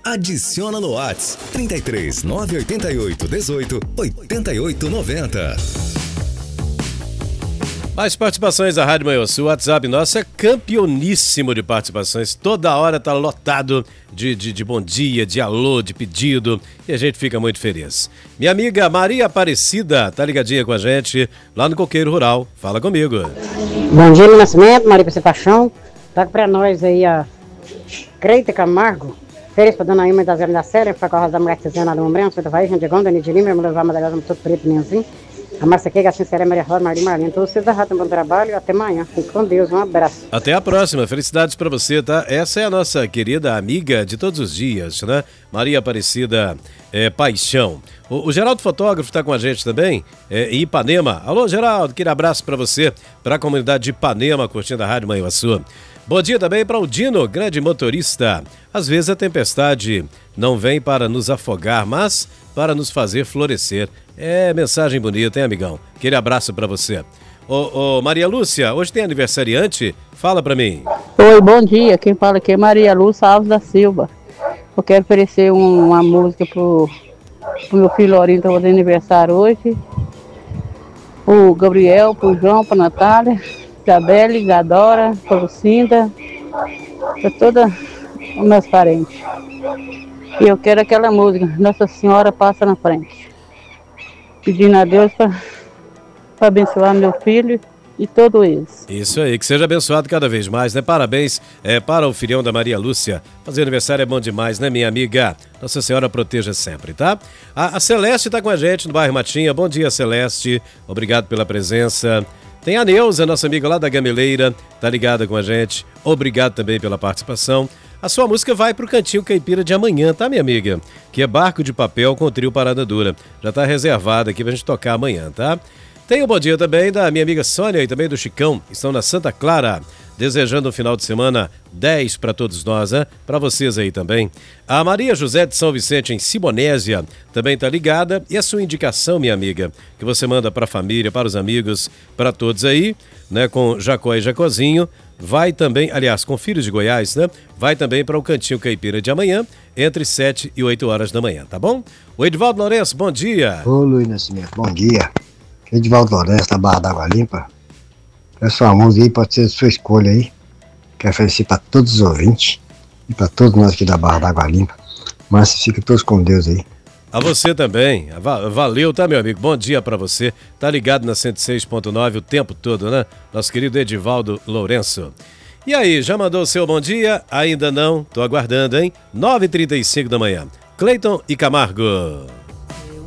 Adiciona no WhatsApp 33 988 18 88 90. Mais participações da Rádio Manhuaçu. O WhatsApp nosso é campeoníssimo de participações. Toda hora tá lotado de bom dia, de alô, de pedido. E a gente fica muito feliz. Minha amiga Maria Aparecida tá ligadinha com a gente lá no Coqueiro Rural. Fala comigo. Bom dia, meu Nascimento, Maria Aparecida Paixão. Toca pra nós aí a Creita Camargo. Feliz pra dona Ilma das Velhas da Série. Pra Corras da Mulher Tizana, Alô Umbrão, Santa Vai, Jandigão, Dani de Lima, Mulher Vama da Gaza, todo preto, nem assim. A Márcia aqui, Gatinho Séria, Maria Rosa, Marlinho, todos vocês da Rata, um bom trabalho, até amanhã. Fique com Deus, um abraço. Até a próxima, felicidades pra você, tá? Essa é a nossa querida amiga de todos os dias, né? Maria Aparecida Paixão. O Geraldo Fotógrafo tá com a gente também, em Ipanema. Alô, Geraldo, aquele abraço pra você, pra comunidade de Ipanema, curtindo a Rádio Manhuaçu. Bom dia também para o Dino, grande motorista. Às vezes a tempestade não vem para nos afogar, mas para nos fazer florescer. É mensagem bonita, hein, amigão? Aquele abraço para você. Ô, Maria Lúcia, hoje tem aniversariante? Fala para mim. Oi, bom dia. Quem fala aqui é Maria Lúcia Alves da Silva. Eu quero oferecer uma música pro meu filho Lourinho, que tá fazendo aniversário hoje. O Gabriel, pro João, pra Natália. Isabelle, Isadora, Lucinda, para todos os meus parentes. E eu quero aquela música, Nossa Senhora Passa na Frente. Pedindo a Deus para abençoar meu filho e todos eles. Isso aí, que seja abençoado cada vez mais, né? Parabéns para o filhão da Maria Lúcia. Fazer aniversário é bom demais, né, minha amiga? Nossa Senhora proteja sempre, tá? A Celeste está com a gente no bairro Matinha. Bom dia, Celeste. Obrigado pela presença. Tem a Neuza, nossa amiga lá da Gameleira, tá ligada com a gente. Obrigado também pela participação. A sua música vai pro Cantinho Caipira de amanhã, tá, minha amiga? Que é Barco de Papel com o trio Parada Dura. Já tá reservada aqui pra gente tocar amanhã, tá? Tem o bom dia também da minha amiga Sônia e também do Chicão. Estão na Santa Clara, desejando um final de semana 10 para todos nós, né? Para vocês aí também. A Maria José de São Vicente, em Simonésia, também tá ligada. E a sua indicação, minha amiga, que você manda para a família, para os amigos, para todos aí, né? Com Jacó e Jacozinho. Vai também, aliás, com Filhos de Goiás, né? Vai também para o Cantinho Caipira de amanhã, entre 7 e 8 horas da manhã, tá bom? O Edivaldo Lourenço, bom dia. Ô, Luiz Nascimento, bom dia. Edivaldo Lourenço, da Barra d'Água Limpa. Essa música aí pode ser de sua escolha aí. Quero oferecer para todos os ouvintes e para todos nós aqui da Barra d'Água Limpa. Mas fiquem todos com Deus aí. A você também. Valeu, tá, meu amigo? Bom dia pra você. Tá ligado na 106.9 o tempo todo, né? Nosso querido Edivaldo Lourenço. E aí, já mandou o seu bom dia? Ainda não? Tô aguardando, hein? 9h35 da manhã. Cleiton e Camargo.